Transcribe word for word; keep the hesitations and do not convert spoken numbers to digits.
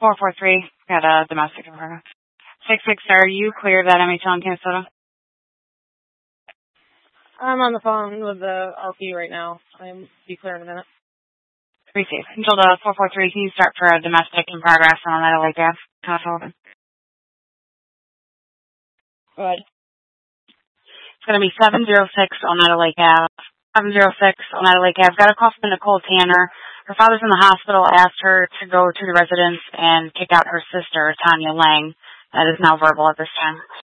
four four three, got a domestic in progress. six six, are you clear that M H L in Canastota? I'm on the phone with the L P right now. I'm be clear in a minute. Receive. Until the four four three, can you start for a domestic in progress on Oneida Lake Ave? Sullivan. Go ahead. It's going to be seven zero six Oneida Lake Ave. seven zero six Oneida Lake Ave. Got a call from Nicole Tanner. Her father's in the hospital, asked her to go to the residence and kick out her sister, Tanya Lang. That is now verbal at this time.